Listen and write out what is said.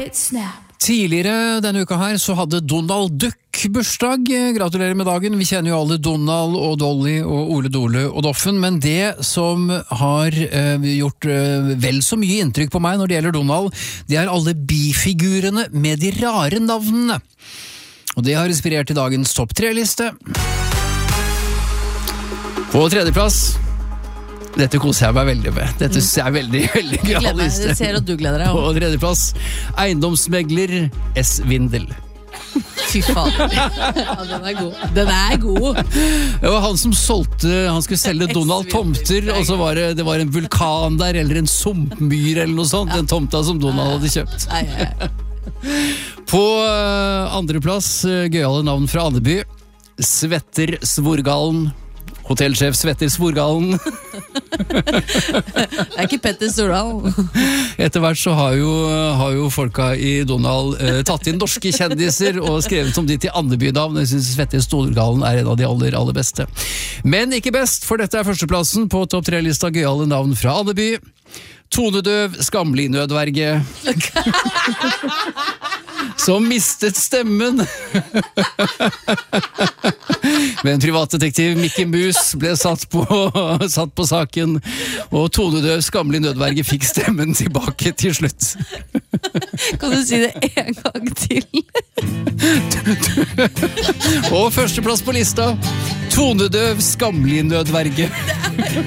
Tidligere denne uka her så hadde Donald Duck bursdag. Gratulerer med dagen. Vi kjenner jo alle Donald og Dolly og Ole Dole og Doffen, men det som har gjort vel så mye inntrykk på meg når det gjelder Donald, det er alle bifigurene med de rare navnene. Og det har inspirert til dagens topp 3-liste. På tredjeplass, dette koser jeg meg veldig med. Dette synes jeg er veldig, veldig gøy liste. Jeg ser at du gleder deg. På tredjeplass, eiendomsmegler S. Vindel. Fy faen. Ja, den er god. Den er god. Det var han som solgte, han skulle selge Donald tomter, og så var det var en vulkan der, eller en sumpmyr eller noe sånt, den tomta som Donald hadde kjøpt. På andreplass, gøyale navn fra Andeby, Svetter Svorgalen. Hotellsjef Svetter Svorgalen. Det er ikke Petter Stordalen. Etter hvert så har jo folka i Donald tatt inn norske kjendiser og skrevet om de til Andeby-navn. Jeg synes Svetter Svorgalen er en av de aller beste. Men ikke best, for dette er førsteplassen på topp 3-lista gøyale navn fra Andeby. Tonedøv, skamlig nødverge. Som mistet stemmen. Men en privatdetektiv, Mickey Mus, ble satt på saken, og tonedøv, skamlig nødverge fikk stemmen tilbake til slutt. Kan du si det en gang til? Og førsteplass på lista, tonedøv, skamlig nødverge.